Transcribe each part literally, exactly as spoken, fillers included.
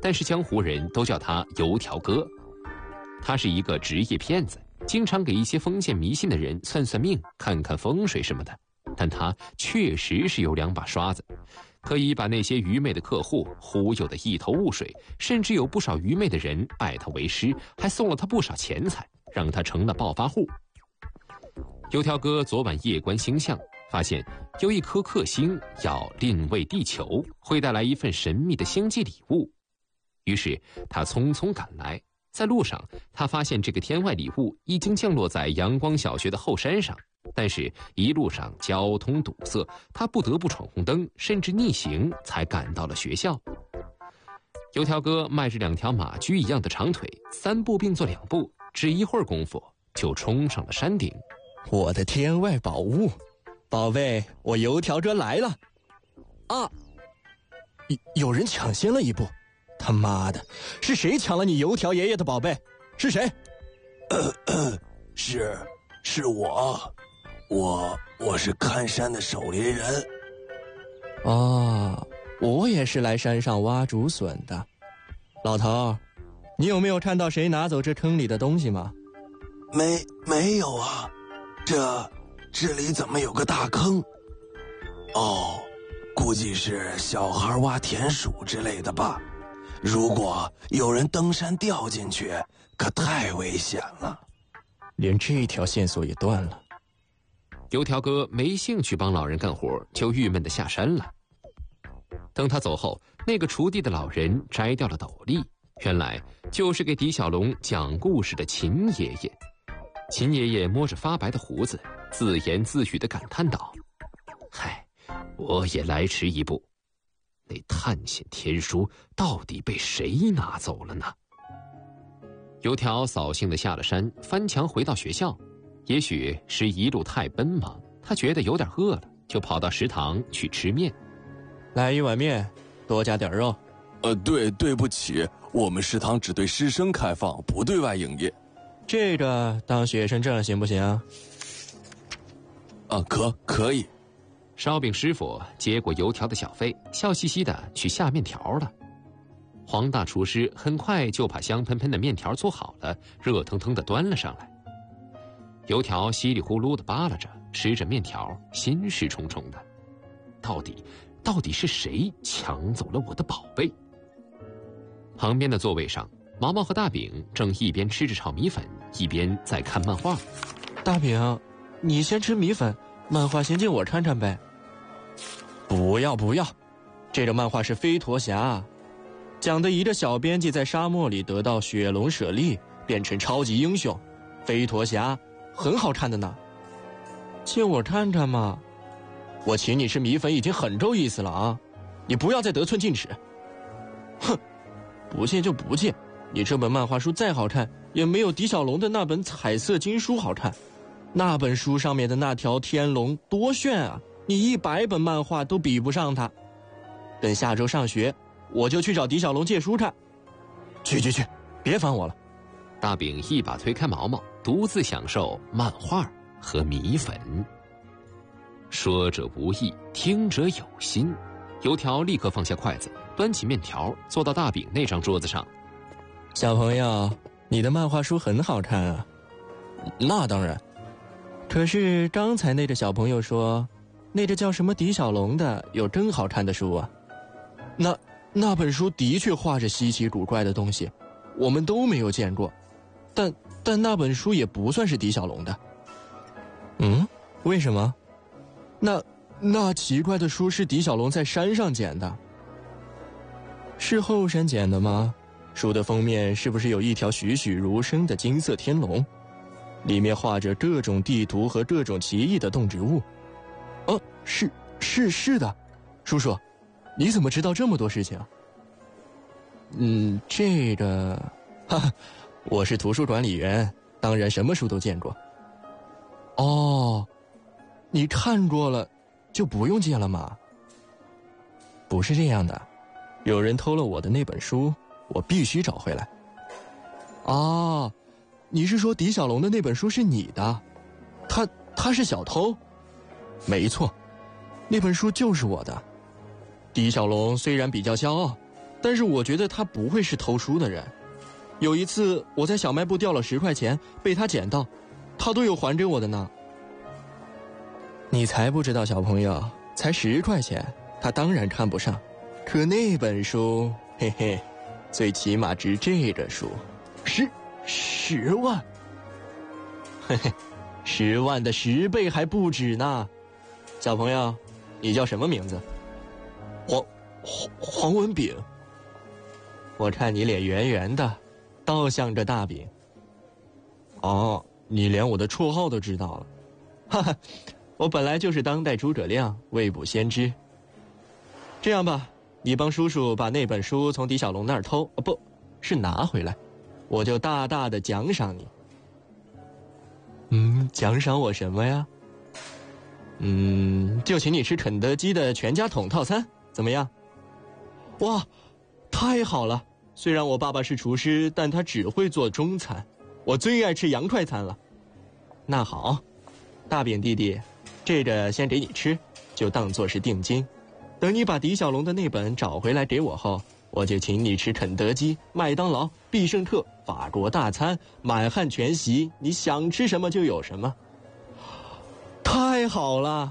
但是江湖人都叫他油条哥。他是一个职业骗子，经常给一些封建迷信的人算算命、看看风水什么的。但他确实是有两把刷子，可以把那些愚昧的客户忽悠得一头雾水，甚至有不少愚昧的人拜他为师，还送了他不少钱财，让他成了暴发户。油条哥昨晚夜观星象，发现有一颗克星要另为地球，会带来一份神秘的星际礼物。于是他匆匆赶来，在路上他发现这个天外礼物已经降落在阳光小学的后山上，但是一路上交通堵塞，他不得不闯红灯，甚至逆行才赶到了学校。油条哥迈着两条马驹一样的长腿，三步并作两步，只一会儿功夫就冲上了山顶。 我的天外宝物，宝贝，我油条哥来了！啊，有有人抢先了一步，他妈的，是谁抢了你油条爷爷的宝贝？是谁？ 呃呃，是是我，我我是看山的守林人。 哦，我也是来山上挖竹笋的。老头，你有没有看到谁拿走这坑里的东西吗？ 没没有啊。这这里怎么有个大坑？哦，估计是小孩挖田鼠之类的吧。如果有人登山掉进去，可太危险了。 连这条线索也断了。 油条哥没兴趣帮老人干活，就郁闷地下山了。等他走后，那个锄地的老人摘掉了斗笠，原来就是给狄小龙讲故事的秦爷爷。秦爷爷摸着发白的胡子，自言自语地感叹道：嗨，我也来迟一步，那探险天书到底被谁拿走了呢？油条扫兴地下了山，翻墙回到学校。也许是一路太奔忙，他觉得有点饿了，就跑到食堂去吃面。 来一碗面，多加点肉。 呃，对，对不起，我们食堂只对师生开放，不对外营业。 这个当学生证行不行？ 啊，可可以。 烧饼师傅接过油条的小费，笑嘻嘻的去下面条了。黄大厨师很快就把香喷喷的面条做好了，热腾腾的端了上来。油条稀里呼噜的扒拉着，吃着面条，心事重重的。到底，到底是谁抢走了我的宝贝？旁边的座位上，毛毛和大饼正一边吃着炒米粉，一边在看漫画。 大饼，你先吃米粉，漫画先借我看看呗。不要不要，这个漫画是飞陀侠，讲的一个小编辑在沙漠里得到雪龙舍利，变成超级英雄。飞陀侠很好看的呢，借我看看嘛。我请你吃米粉已经很够意思了啊，你不要再得寸进尺。哼，不借就不借。你这本漫画书再好看，也没有狄小龙的那本彩色经书好看。那本书上面的那条天龙多炫啊，你一百本漫画都比不上它。等下周上学，我就去找狄小龙借书看。去去去，别烦我了。 大饼一把推开毛毛，独自享受漫画和米粉。说者无意，听者有心。油条立刻放下筷子，端起面条，坐到大饼那张桌子上。 小朋友，你的漫画书很好看啊。那当然。可是刚才那个小朋友说，那个叫什么狄小龙的有更好看的书啊。那那本书的确画着稀奇古怪的东西，我们都没有见过。但但那本书也不算是狄小龙的。嗯？为什么？那那奇怪的书是狄小龙在山上捡的。是后山捡的吗？书的封面是不是有一条栩栩如生的金色天龙？里面画着各种地图和各种奇异的动植物。哦，是是是的，叔叔，你怎么知道这么多事情？嗯，这个，哈哈，我是图书管理员，当然什么书都见过。哦，你看过了，就不用借了吗？不是这样的，有人偷了我的那本书，我必须找回来。哦，你是说狄小龙的那本书是你的？他他是小偷？没错，那本书就是我的。狄小龙虽然比较骄傲， 但是我觉得他不会是偷书的人。有一次我在小卖部掉了十块钱，被他捡到，他都有还给我的呢。你才不知道，小朋友，才十块钱，他当然看不上。可那本书，嘿嘿，最起码值这个数，十十万，嘿嘿，十万的十倍还不止呢。小朋友，你叫什么名字？黄黄黄文炳。我看你脸圆圆的，倒像着大饼。哦，你连我的绰号都知道了，哈哈，我本来就是当代诸葛亮，未卜先知。这样吧，你帮叔叔把那本书从狄小龙那儿偷，哦，不是拿回来，我就大大的奖赏你。嗯，奖赏我什么呀？嗯，就请你吃肯德基的全家桶套餐，怎么样？哇，太好了！虽然我爸爸是厨师，但他只会做中餐，我最爱吃洋快餐了。那好，大饼弟弟，这个先给你吃，就当做是定金。等你把狄小龙的那本找回来给我后，我就请你吃肯德基、麦当劳、必胜客、法国大餐、满汉全席，你想吃什么就有什么。太好了！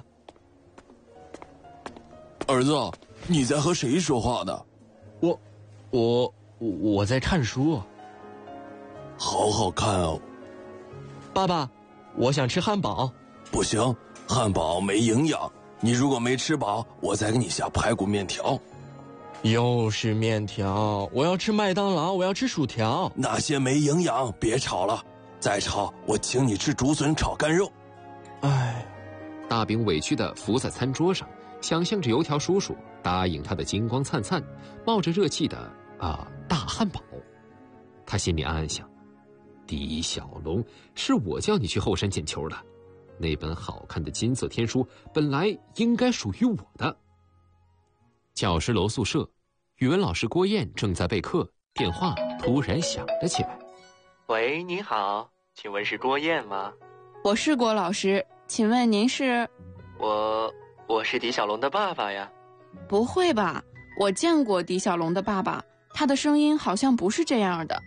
儿子，你在和谁说话呢？ 我，我，我在看书。 好好看哦。 爸爸，我想吃汉堡。 不行，汉堡没营养。你如果没吃饱，我再给你下排骨面条。 又是面条，我要吃麦当劳，我要吃薯条。 那些没营养，别吵了。再吵，我请你吃竹笋炒干肉。 唉， 大饼委屈地伏在餐桌上，想象着油条叔叔答应他的金光灿灿、冒着热气的啊、呃、大汉堡。他心里暗暗想：狄小龙，是我叫你去后山捡球的，那本好看的金色天书本来应该属于我的。教师楼宿舍，语文老师郭燕正在备课，电话突然响了起来。 喂，你好，请问是郭燕吗？ 我是郭老师，请问您是？ 我我是狄小龙的爸爸呀。 不会吧，我见过狄小龙的爸爸，他的声音好像不是这样的。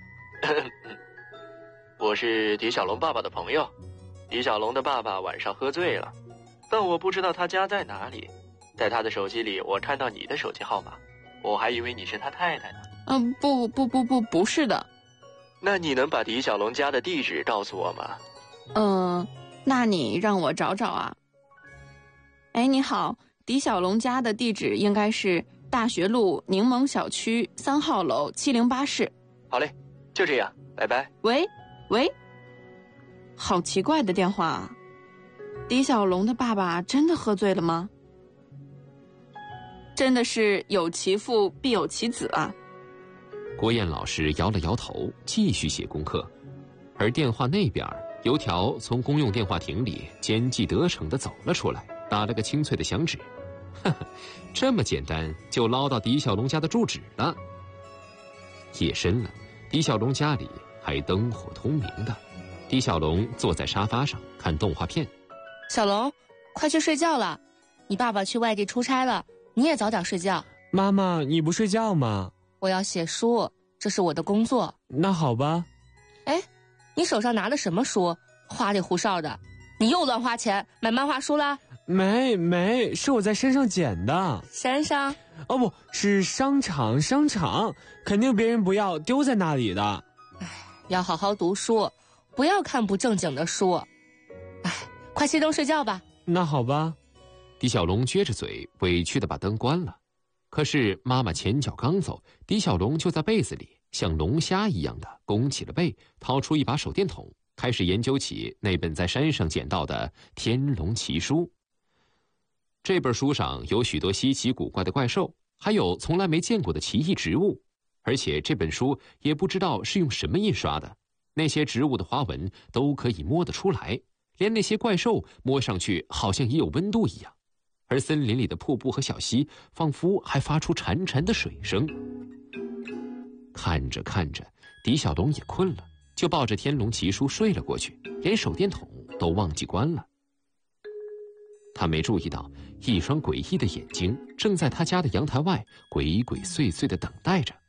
我是狄小龙爸爸的朋友，狄小龙的爸爸晚上喝醉了，但我不知道他家在哪里。在他的手机里，我看到你的手机号码，我还以为你是他太太呢。 嗯、呃，不不不不，不是的。 那你能把狄小龙家的地址告诉我吗？ 嗯、呃，那你让我找找啊。哎，你好，狄小龙家的地址应该是大学路柠檬小区三号楼七零八室。 好嘞，就这样，拜拜。 喂，喂，好奇怪的电话啊！狄小龙的爸爸真的喝醉了吗？真的是有其父必有其子啊！ 郭燕老师摇了摇头，继续写功课。而电话那边，油条从公用电话亭里奸计得逞地走了出来，打了个清脆的响指。呵呵，这么简单就捞到狄小龙家的住址了。夜深了，狄小龙家里还灯火通明的。狄小龙坐在沙发上看动画片。 小龙，快去睡觉了，你爸爸去外地出差了，你也早点睡觉。 妈妈，你不睡觉吗？ 我要写书，这是我的工作。 那好吧。 哎，你手上拿的什么书？花里胡哨的，你又乱花钱买漫画书啦？ 没没，是我在山上捡的。 山上？ 哦，不是商场，商场肯定别人不要，丢在那里的。 哎，要好好读书，不要看不正经的书。哎，快熄灯睡觉吧。 那好吧。 狄小龙撅着嘴，委屈地把灯关了。可是妈妈前脚刚走，狄小龙就在被子里像龙虾一样的弓起了背，掏出一把手电筒，开始研究起那本在山上捡到的《天龙奇书》。这本书上有许多稀奇古怪的怪兽，还有从来没见过的奇异植物，而且这本书也不知道是用什么印刷的，那些植物的花纹都可以摸得出来，连那些怪兽摸上去好像也有温度一样。而森林里的瀑布和小溪仿佛还发出潺潺的水声。看着看着，狄小龙也困了，就抱着《天龙奇书》睡了过去，连手电筒都忘记关了。 他没注意到一双诡异的眼睛正在他家的阳台外鬼鬼祟祟地等待着。